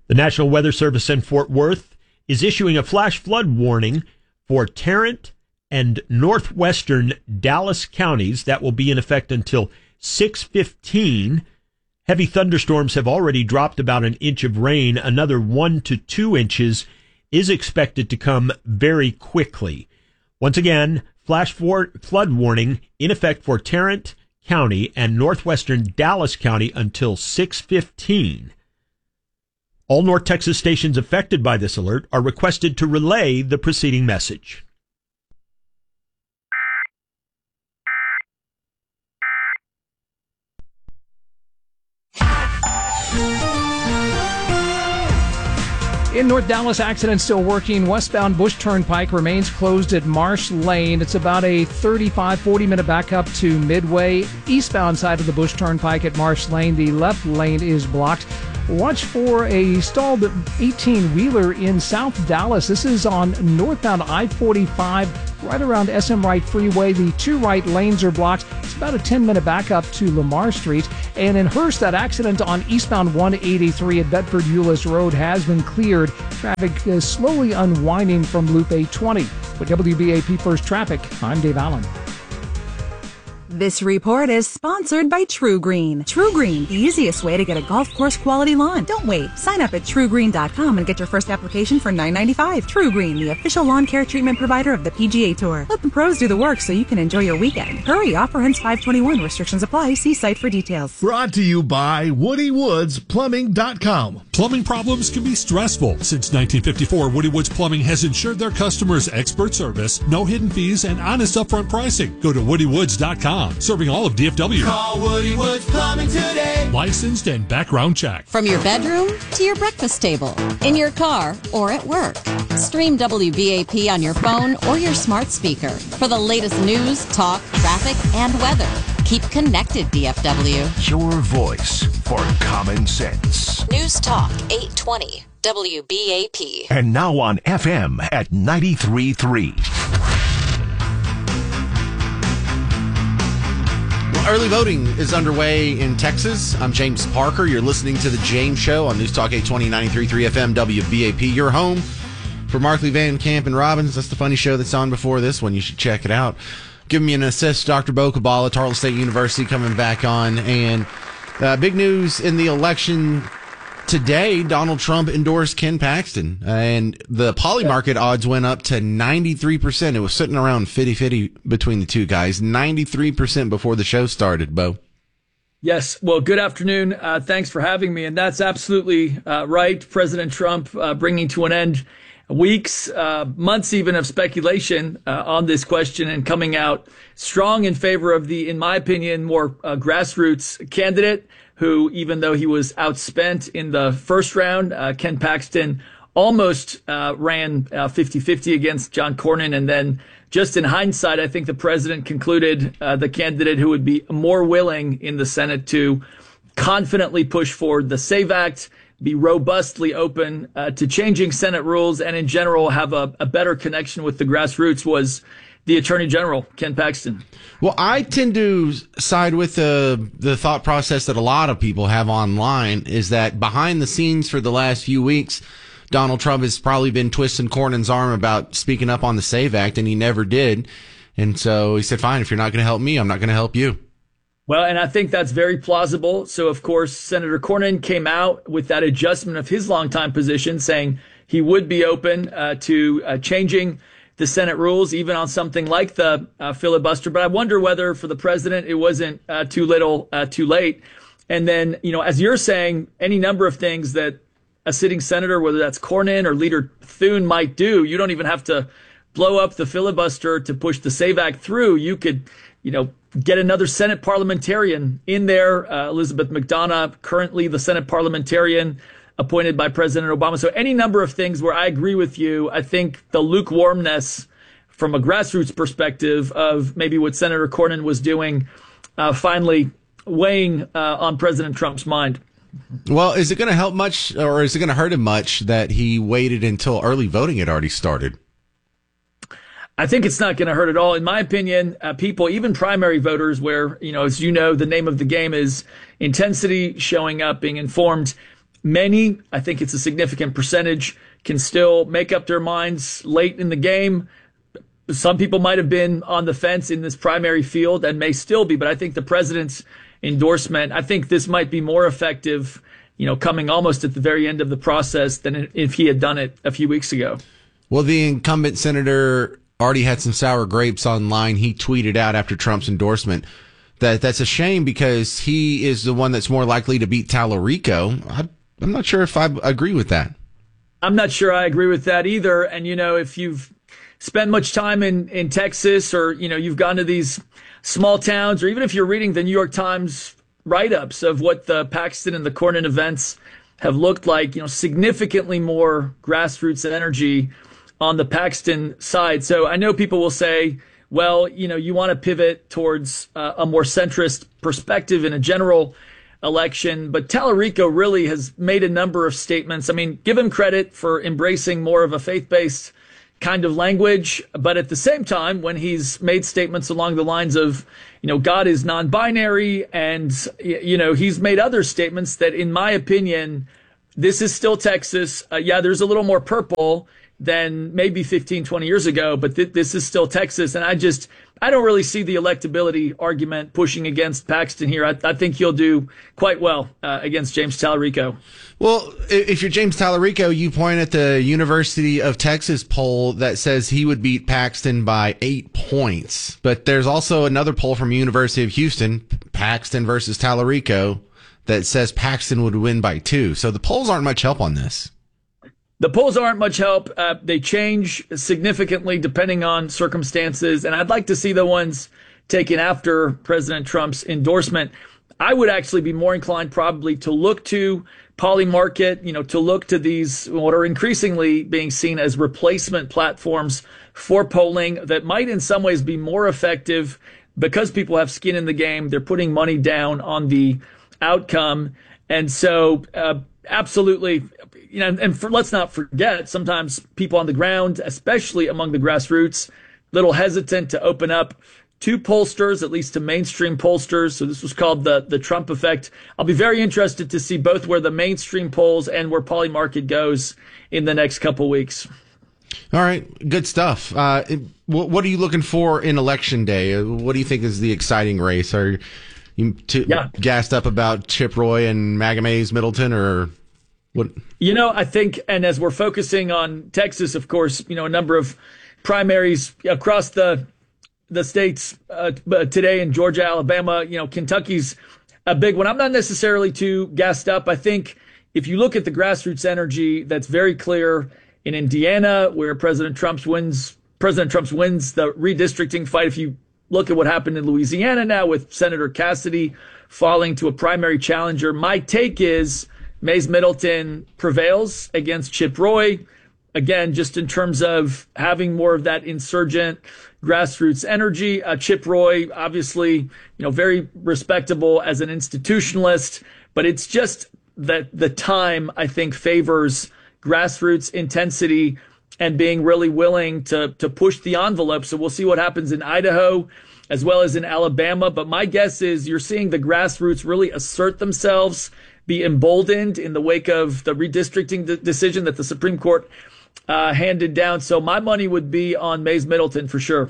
The National Weather Service in Fort Worth is issuing a flash flood warning for Tarrant and northwestern Dallas counties. That will be in effect until 6:15. Heavy thunderstorms have already dropped about an inch of rain. Another 1 to 2 inches is expected to come very quickly. Once again, flash flood warning in effect for Tarrant County and northwestern Dallas County until 6:15. All North Texas stations affected by this alert are requested to relay the preceding message. In North Dallas, accident still working. Westbound Bush Turnpike remains closed at Marsh Lane. It's about a 40-minute backup to Midway. Eastbound side of the Bush Turnpike at Marsh Lane, the left lane is blocked. Watch for a stalled 18-wheeler in South Dallas. This is on northbound I-45, right around SM Wright Freeway. The two right lanes are blocked. It's about a 10-minute backup to Lamar Street. And in Hearst, that accident on eastbound 183 at Bedford-Euless Road has been cleared. Traffic is slowly unwinding from Loop 820. With WBAP First Traffic, I'm Dave Allen. This report is sponsored by True Green. True Green, the easiest way to get a golf course quality lawn. Don't wait. Sign up at truegreen.com and get your first application for $9.95. True Green, the official lawn care treatment provider of the PGA Tour. Let the pros do the work so you can enjoy your weekend. Hurry, offer ends 5/21. Restrictions apply. See site for details. Brought to you by WoodyWoodsPlumbing.com. Plumbing problems can be stressful. Since 1954, Woody Woods Plumbing has ensured their customers expert service, no hidden fees, and honest upfront pricing. Go to WoodyWoods.com. Serving all of DFW. Call Woody Woods Plumbing today. Licensed and background check. From your bedroom to your breakfast table, in your car or at work. Stream WBAP on your phone or your smart speaker for the latest news, talk, traffic, and weather. Keep connected, DFW. Your voice for common sense. News Talk 820 WBAP. And now on FM at 93.3. Early voting is underway in Texas. I'm James Parker. You're listening to The James Show on News Talk 820, 93.3 FM, WBAP. Your home for Markley, Van Camp, and Robbins. That's the funny show that's on before this one. You should check it out. Giving me an assist, Dr. Bo Kabbalah, Tarleton State University, coming back on. And big news in the election today, Donald Trump endorsed Ken Paxton, and the poly market odds went up to 93%. It was sitting around 50-50 between the two guys, 93% before the show started, Bo. Yes. Well, good afternoon. Thanks for having me. And that's absolutely right. President Trump bringing to an end weeks, months even of speculation on this question and coming out strong in favor of the, in my opinion, more grassroots candidate, who, even though he was outspent in the first round, Ken Paxton almost ran 50-50 against John Cornyn. And then just in hindsight, I think the president concluded the candidate who would be more willing in the Senate to confidently push forward the SAVE Act, be robustly open to changing Senate rules, and in general have a better connection with the grassroots was the Attorney General, Ken Paxton. Well, I tend to side with the thought process that a lot of people have online, is that behind the scenes for the last few weeks, Donald Trump has probably been twisting Cornyn's arm about speaking up on the SAVE Act, and he never did. And so he said, fine, if you're not going to help me, I'm not going to help you. Well, and I think that's very plausible. So, of course, Senator Cornyn came out with that adjustment of his longtime position, saying he would be open to changing the Senate rules, even on something like the filibuster. But I wonder whether for the president it wasn't too little, too late. And then, you know, as you're saying, any number of things that a sitting senator, whether that's Cornyn or Leader Thune, might do, you don't even have to blow up the filibuster to push the SAVE Act through. You could, you know, get another Senate parliamentarian in there. Elizabeth McDonough, currently the Senate parliamentarian appointed by President Obama. So any number of things where I agree with you. I think the lukewarmness from a grassroots perspective of maybe what Senator Cornyn was doing finally weighing on President Trump's mind. Well, is it going to help much, or is it going to hurt him much that he waited until early voting had already started? I think it's not going to hurt at all. In my opinion, people, even primary voters, where, you know, as you know, the name of the game is intensity, showing up, being informed. many, I think it's a significant percentage, can still make up their minds late in the game. Some people might have been on the fence in this primary field and may still be, but I think the president's endorsement, I think this might be more effective, coming almost at the very end of the process than if he had done it a few weeks ago. Well, the incumbent senator already had some sour grapes online. He tweeted out after Trump's endorsement that's a shame because he is the one that's more likely to beat Tallarico. I'm not sure if I agree with that. I'm not sure I agree with that either. And, if you've spent much time in Texas or, you've gone to these small towns, or even if you're reading the New York Times write-ups of what the Paxton and the Cornyn events have looked like, significantly more grassroots energy on the Paxton side. So I know people will say, well, you want to pivot towards a more centrist perspective in a general election, but Tallarico really has made a number of statements. I mean, give him credit for embracing more of a faith-based kind of language, but at the same time, when he's made statements along the lines of, God is non-binary, and, he's made other statements that, in my opinion, this is still Texas. There's a little more purple than maybe 15, 20 years ago, but this is still Texas. And I don't really see the electability argument pushing against Paxton here. I think he'll do quite well against James Tallarico. Well, if you're James Tallarico, you point at the University of Texas poll that says he would beat Paxton by 8 points. But there's also another poll from University of Houston, Paxton versus Tallarico, that says Paxton would win by 2. So the polls aren't much help on this. The polls aren't much help. They change significantly depending on circumstances, and I'd like to see the ones taken after President Trump's endorsement. I would actually be more inclined probably to look to Polymarket, to look to these, what are increasingly being seen as replacement platforms for polling that might in some ways be more effective because people have skin in the game. They're putting money down on the outcome. And so, absolutely, let's not forget, sometimes people on the ground, especially among the grassroots, little hesitant to open up to pollsters, at least to mainstream pollsters. So this was called the Trump effect. I'll be very interested to see both where the mainstream polls and where Polymarket goes in the next couple weeks. All right, good stuff. What are you looking for in Election Day? What do you think is the exciting race? Are you gassed up about Chip Roy and MAGA Mays Middleton, or what? I think, and as we're focusing on Texas, of course, a number of primaries across the states today in Georgia, Alabama, Kentucky's a big one. I'm not necessarily too gassed up. I think if you look at the grassroots energy, that's very clear in Indiana, where President Trump wins the redistricting fight. If you look at what happened in Louisiana now with Senator Cassidy falling to a primary challenger, my take is Mays Middleton prevails against Chip Roy. Again, just in terms of having more of that insurgent grassroots energy. Chip Roy, obviously, very respectable as an institutionalist, but it's just that the time, I think, favors grassroots intensity and being really willing to push the envelope. So we'll see what happens in Idaho as well as in Alabama. But my guess is you're seeing the grassroots really assert themselves, be emboldened in the wake of the redistricting decision that the Supreme Court handed down. So my money would be on Mays Middleton for sure.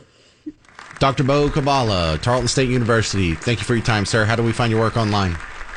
Dr. Beau Kabala, Tarleton State University. Thank you for your time, sir. How do we find your work online?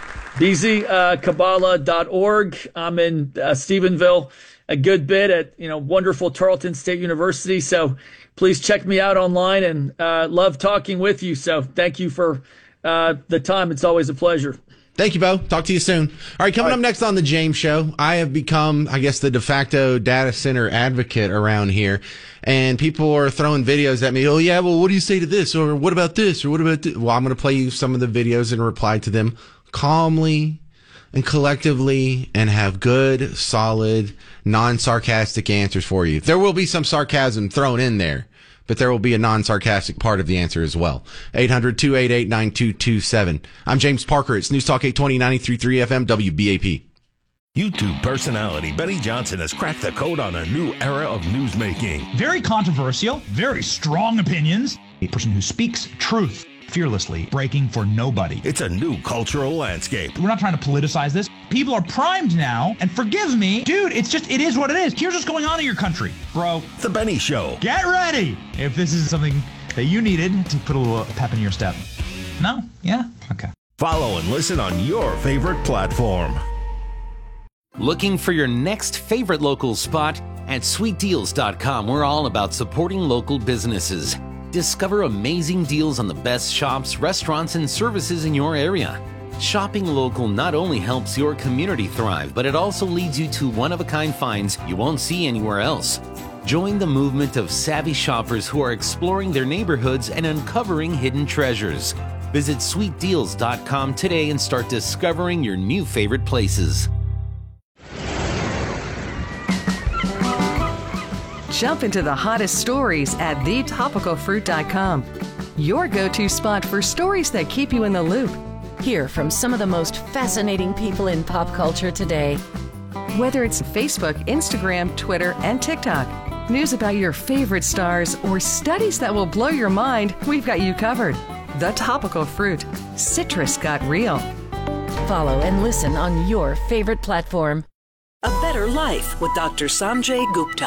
bzkabala.org. I'm in Stephenville a good bit at, wonderful Tarleton State University. So please check me out online, and love talking with you. So thank you for the time. It's always a pleasure. Thank you, Beau. Talk to you soon. All right, coming up next on The James Show, I have become, I guess, the de facto data center advocate around here. And people are throwing videos at me. Oh, yeah, well, what do you say to this? Or what about this? Or what about this? Well, I'm going to play you some of the videos and reply to them calmly and collectively and have good, solid, non-sarcastic answers for you. There will be some sarcasm thrown in there, but there will be a non-sarcastic part of the answer as well. 800-288-9227. I'm James Parker. It's News Talk 820, 93.3 FM, WBAP. YouTube personality Benny Johnson has cracked the code on a new era of newsmaking. Very controversial, very strong opinions. A person who speaks truth fearlessly, breaking for nobody. It's a new cultural landscape. We're not trying to politicize this. People are primed now, and forgive me, dude, it is what it is. Here's what's going on in your country, bro. The Benny Show. Get ready if this is something that you needed to put a little pep in your step. No? Yeah? Okay. Follow and listen on your favorite platform. Looking for your next favorite local spot? At sweetdeals.com, we're all about supporting local businesses. Discover amazing deals on the best shops, restaurants, and services in your area. Shopping local not only helps your community thrive, but it also leads you to one-of-a-kind finds you won't see anywhere else. Join the movement of savvy shoppers who are exploring their neighborhoods and uncovering hidden treasures. Visit sweetdeals.com today and start discovering your new favorite places. Jump into the hottest stories at thetopicalfruit.com. Your go-to spot for stories that keep you in the loop. Hear from some of the most fascinating people in pop culture today. Whether it's Facebook, Instagram, Twitter, and TikTok, news about your favorite stars, or studies that will blow your mind, we've got you covered. The Topical Fruit. Citrus got real. Follow and listen on your favorite platform. A Better Life with Dr. Sanjay Gupta.